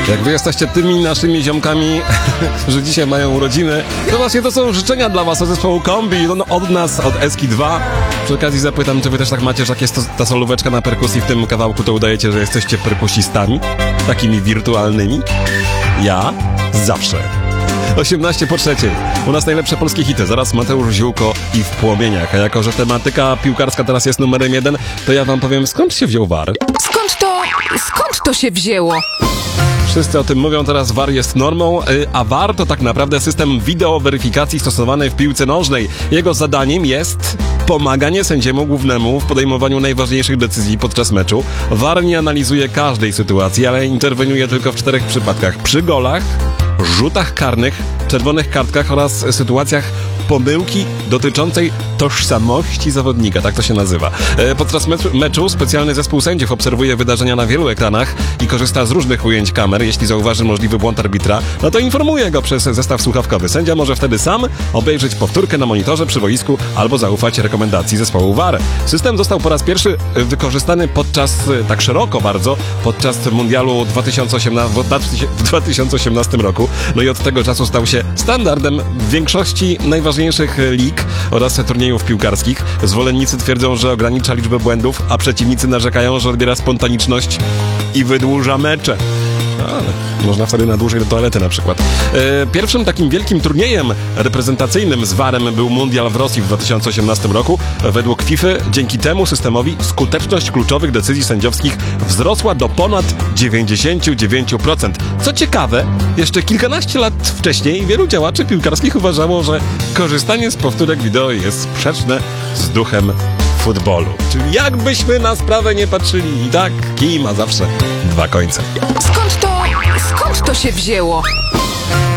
Jak wy jesteście tymi naszymi ziomkami, którzy dzisiaj mają urodziny, to właśnie to są życzenia dla was od zespołu Kombi, no, od nas, od Eski 2. Przy okazji zapytam, czy wy też tak macie, że jak jest ta solóweczka na perkusji w tym kawałku, to udajecie, że jesteście perkusistami, takimi wirtualnymi? Ja zawsze. 18:03. U nas najlepsze polskie hity. Zaraz Mateusz Ziółko i w płomieniach. A jako że tematyka piłkarska teraz jest numerem 1, to ja wam powiem, skąd się wziął VAR? Skąd to się wzięło? Wszyscy o tym mówią, teraz VAR jest normą, a VAR to tak naprawdę system wideoweryfikacji stosowany w piłce nożnej. Jego zadaniem jest pomaganie sędziemu głównemu w podejmowaniu najważniejszych decyzji podczas meczu. VAR nie analizuje każdej sytuacji, ale interweniuje tylko w 4 przypadkach. Przy golach, rzutach karnych, czerwonych kartkach oraz sytuacjach pomyłki dotyczącej tożsamości zawodnika, tak to się nazywa. Podczas meczu specjalny zespół sędziów obserwuje wydarzenia na wielu ekranach i korzysta z różnych ujęć kamer. Jeśli zauważy możliwy błąd arbitra, no to informuje go przez zestaw słuchawkowy. Sędzia może wtedy sam obejrzeć powtórkę na monitorze przy boisku albo zaufać rekomendacji zespołu VAR. System został po raz pierwszy wykorzystany tak szeroko bardzo, podczas mundialu w 2018 roku. No i od tego czasu stał się standardem w większości najważniejszych lig oraz turniejów piłkarskich. Zwolennicy twierdzą, że ogranicza liczbę błędów, a przeciwnicy narzekają, że odbiera spontaniczność i wydłuża mecze. Ale można wtedy na dłużej do toalety na przykład. Pierwszym takim wielkim turniejem reprezentacyjnym z VAR-em był mundial w Rosji w 2018 roku. Według FIFA dzięki temu systemowi skuteczność kluczowych decyzji sędziowskich wzrosła do ponad 99%. Co ciekawe, jeszcze kilkanaście lat wcześniej wielu działaczy piłkarskich uważało, że korzystanie z powtórek wideo jest sprzeczne z duchem futbolu. Czyli jakbyśmy na sprawę nie patrzyli, i tak kij ma zawsze 2 końce. Skąd to się wzięło?